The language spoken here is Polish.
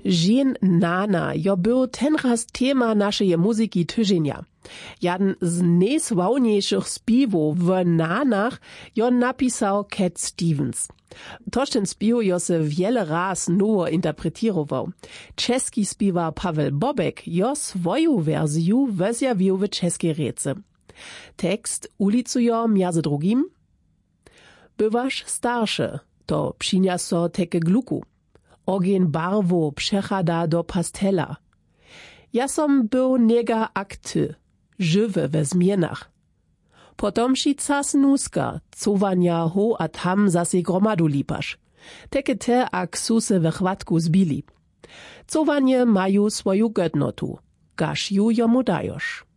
Žen Nana, jo był tenraz tema naszej muzyki tydzienia. Jeden z najsławniejszych śpiewów w Nanach jo napisał Cat Stevens. Toż ten śpiew jo se wiele raz nowo interpretirował. Czeski śpiewar Paweł Bobek jo swoją wersję wezjawił w czeskiej rece. Tekst ulicuje między drugim: Bywasz starszy, to przyniosło teke gluku. Ogień barwu przechada do pastela. Ja som był niega akty, żywy we zmienach. Potom šica snuska, cowania ho a tam zase gromadu lipasz. Teke te ak su se we chwatku zbili. Cowanie mają swoją godnotu, gaż ju jomu dajosz.